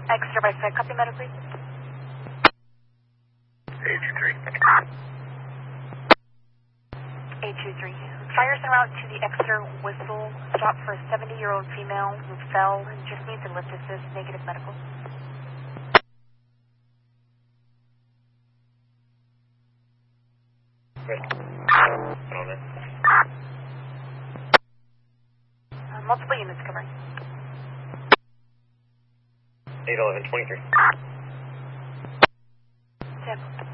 Exeter by side, copy medical, please. 823. 823. Fires en route to the Exeter Whistle stop for a 70-year-old female who fell and just needs a lift assist, negative medical. Good. Multiple units covering. 81123. 10.